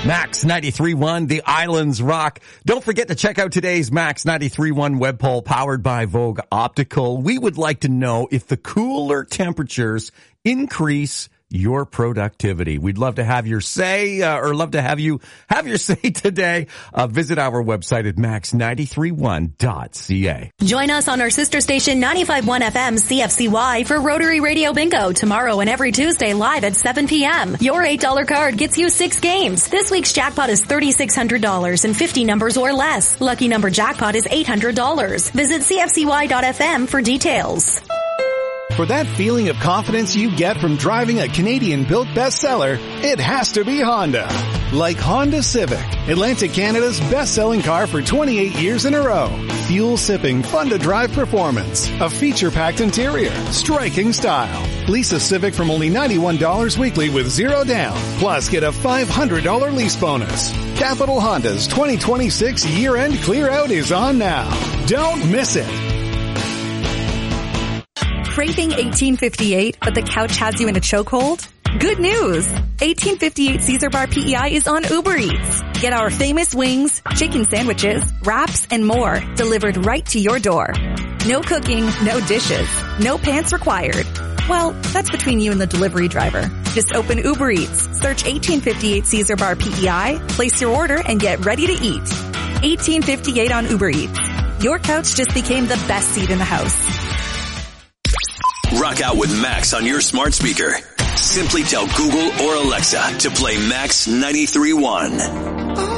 Max 93.1, the islands rock. Don't forget to check out today's Max 93.1 web poll powered by Vogue Optical. We would like to know if the cooler temperatures increase your productivity. We'd love to have your say, or love to have you have your say today. Visit our website at max931.ca. Join us on our sister station 95.1 FM CFCY for Rotary Radio Bingo tomorrow and every Tuesday live at 7 p.m. Your $8 card gets you 6 games. This week's jackpot is $3,600 and 50 numbers or less. Lucky number jackpot is $800. Visit CFCY.FM for details. For that feeling of confidence you get from driving a Canadian-built bestseller, it has to be Honda. Like Honda Civic, Atlantic Canada's best-selling car for 28 years in a row. Fuel-sipping, fun-to-drive performance, a feature-packed interior, striking style. Lease a Civic from only $91 weekly with 0 down. Plus, get a $500 lease bonus. Capital Honda's 2026 year-end clear-out is on now. Don't miss it. Craving 1858, but the couch has you in a chokehold? Good news! 1858 Caesar Bar PEI is on Uber Eats. Get our famous wings, chicken sandwiches, wraps, and more delivered right to your door. No cooking, no dishes, no pants required. Well, that's between you and the delivery driver. Just open Uber Eats, search 1858 Caesar Bar PEI, place your order, and get ready to eat. 1858 on Uber Eats. Your couch just became the best seat in the house. Rock out with Max on your smart speaker. Simply tell Google or Alexa to play Max 93.1.